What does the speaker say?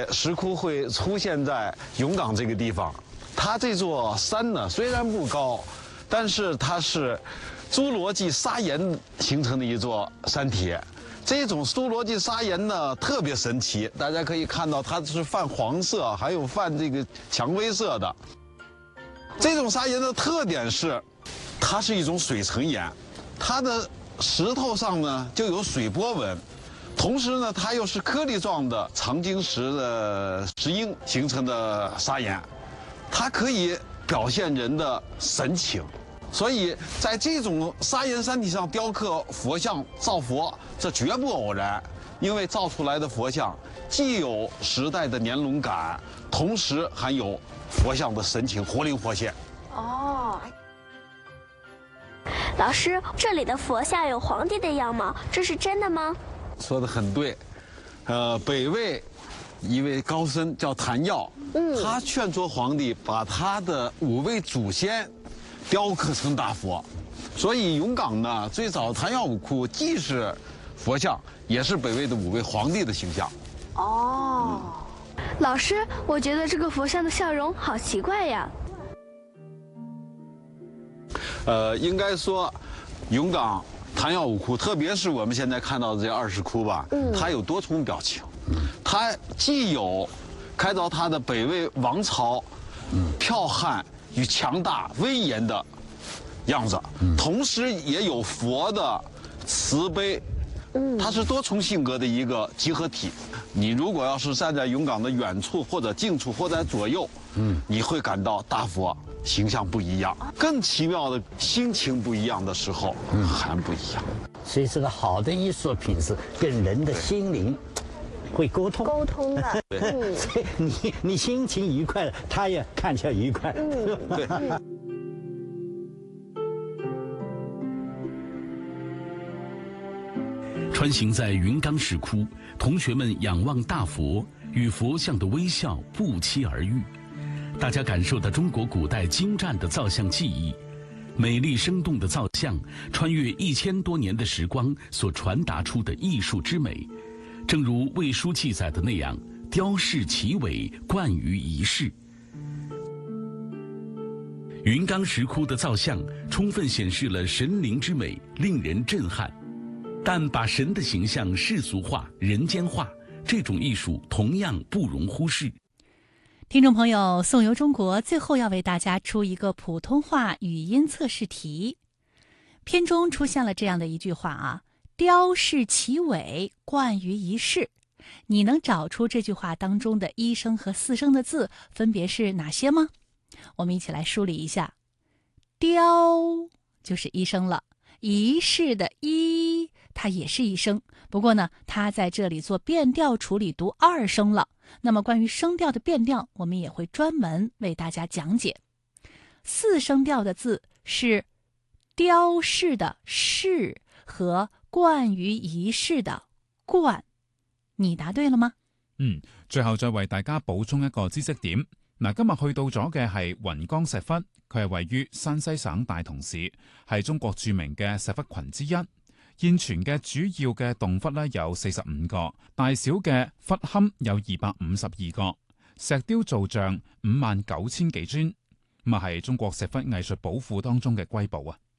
以石窟会出现在永港这个地方。它这座山呢，虽然不高，但是它是侏罗纪砂岩形成的一座山体。这种侏罗纪砂岩呢特别神奇，大家可以看到它是泛黄色，还有泛这个蔷薇色的。这种砂岩的特点是，它是一种水层岩，它的石头上呢就有水波纹，同时呢它又是颗粒状的长晶石的石英形成的砂岩，它可以表现人的神情。所以在这种砂岩山体上雕刻佛像造佛，这绝不偶然，因为造出来的佛像既有时代的年轮感，同时还有佛像的神情活灵活现。 哦，老师，这里的佛像有皇帝的样貌，这是真的吗？ 说得很对，北魏一位高僧叫谭耀，他劝说皇帝把他的5位祖先雕刻成大佛，所以永港呢最早谭耀武窟既是佛像，也是北魏的5位皇帝的形象。 哦， 老师，我觉得这个佛像的笑容好奇怪呀。 应该说，永港谭耀武窟，特别是我们现在看到的这20窟吧，它有多重表情，它既有开凿它的北魏王朝剽悍与强大威严的样子，同时也有佛的慈悲，它是多重性格的一个集合体。你如果要是站在永港的远处或者近处或者左右，你会感到大佛形象不一样。更奇妙的，心情不一样的时候，还不一样。 所以这个好的艺术品是跟人的心灵会沟通的。 所以你心情愉快了，他也看起来愉快。 对。 穿行在云冈石窟，同学们仰望大佛，与佛像的微笑不期而遇。大家感受到中国古代精湛的造像技艺，美丽生动的造像穿越1000多年的时光所传达出的艺术之美。正如《魏书》记载的那样，雕饰奇伟，冠于一世。云冈石窟的造像充分显示了神灵之美，令人震撼。但把神的形象世俗化、人间化，这种艺术同样不容忽视。 听众朋友，颂游中国最后要为大家出一个普通话语音测试题。片中出现了这样的一句话啊，雕饰奇伟，冠于一世。你能找出这句话当中的1声和4声的字分别是哪些吗？我们一起来梳理一下。雕就是1声了，一世的一它也是1声，不过呢，它在这里做变调处理读2声了。那么关于声调的变调，我们也会专门为大家讲解。4声调的字是雕饰的饰和冠于一世的冠。你答對了嗎？ 最後再為大家補充一個知識點。嗱，今日去到咗嘅係雲岡石窟，佢係位於山西省大同市，係中國著名嘅石窟群之一。現存嘅主要嘅洞窟呢有45個，大小嘅窟龕有252個，石雕造像59000幾尊，咁係中國石窟藝術寶庫當中嘅瑰寶啊！